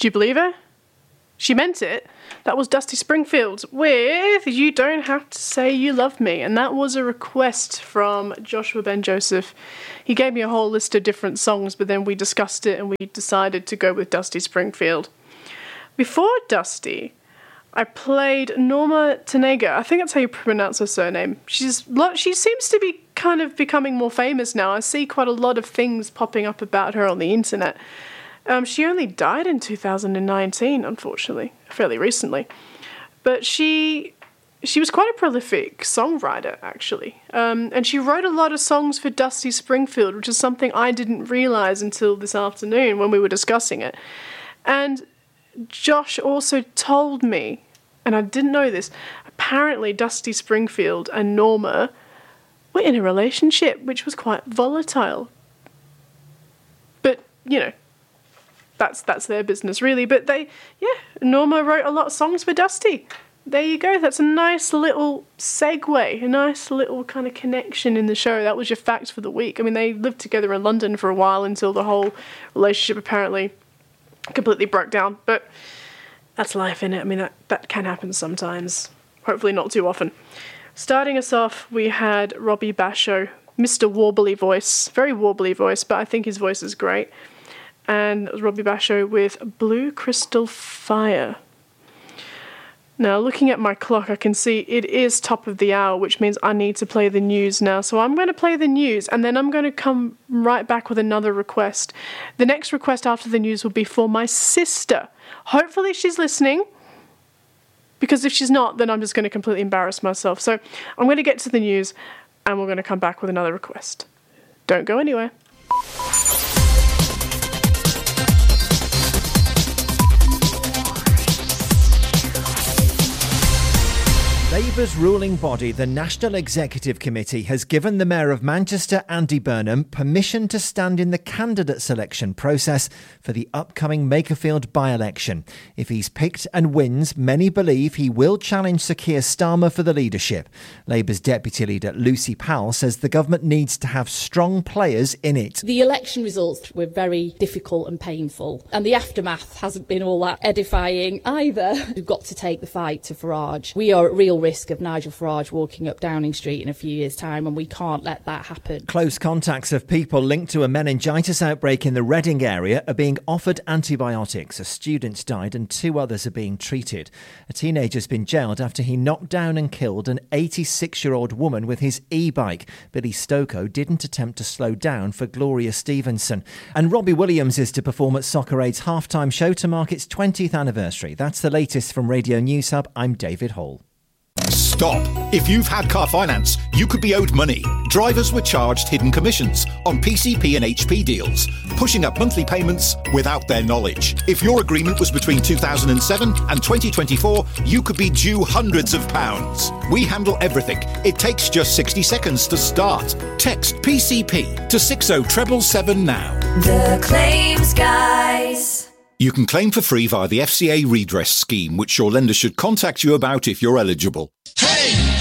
Do you believe her? She meant it. That was Dusty Springfield with You Don't Have to Say You Love Me. And that was a request from Joshua Ben Joseph. He gave me a whole list of different songs, but then we discussed it and we decided to go with Dusty Springfield. Before Dusty, I played Norma Tanega. I think that's how you pronounce her surname. She seems to be kind of becoming more famous now. I see quite a lot of things popping up about her on the internet. She only died in 2019, unfortunately, fairly recently. But she was quite a prolific songwriter, actually. And she wrote a lot of songs for Dusty Springfield, which is something I didn't realise until this afternoon when we were discussing it. And Josh also told me, and I didn't know this, apparently Dusty Springfield and Norma were in a relationship, which was quite volatile. But, you know, that's their business, really. But Norma wrote a lot of songs for Dusty. There you go. That's a nice little segue, a nice little kind of connection in the show. That was your fact for the week. I mean, they lived together in London for a while until the whole relationship apparently completely broke down. But that's life, innit? I mean, that can happen sometimes. Hopefully not too often. Starting us off, we had Robbie Basho, Mr. Warbly voice. Very warbly voice, but I think his voice is great. And it was Robbie Basho with Blue Crystal Fire. Now, looking at my clock, I can see it is top of the hour, which means I need to play the news now. So I'm going to play the news, and then I'm going to come right back with another request. The next request after the news will be for my sister. Hopefully she's listening, because if she's not, then I'm just going to completely embarrass myself. So I'm going to get to the news, and we're going to come back with another request. Don't go anywhere. Labour's ruling body, the National Executive Committee, has given the Mayor of Manchester, Andy Burnham, permission to stand in the candidate selection process for the upcoming Makerfield by-election. If he's picked and wins, many believe he will challenge Sir Keir Starmer for the leadership. Labour's Deputy Leader Lucy Powell says the government needs to have strong players in it. The election results were very difficult and painful, and the aftermath hasn't been all that edifying either. We've got to take the fight to Farage. We are at real risk of Nigel Farage walking up Downing Street in a few years' time, and we can't let that happen. Close contacts of people linked to a meningitis outbreak in the Reading area are being offered antibiotics. A student died and 2 others are being treated. A teenager's been jailed after he knocked down and killed an 86-year-old woman with his e-bike. Billy Stoko didn't attempt to slow down for Gloria Stevenson. And Robbie Williams is to perform at Soccer Aid's halftime show to mark its 20th anniversary. That's the latest from Radio News Hub. I'm David Hall. Stop. If you've had car finance, you could be owed money. Drivers were charged hidden commissions on PCP and HP deals, pushing up monthly payments without their knowledge. If your agreement was between 2007 and 2024, you could be due hundreds of pounds. We handle everything. It takes just 60 seconds to start. Text PCP to 60777 now. The Claims Guys. You can claim for free via the FCA redress scheme, which your lender should contact you about if you're eligible. Hey!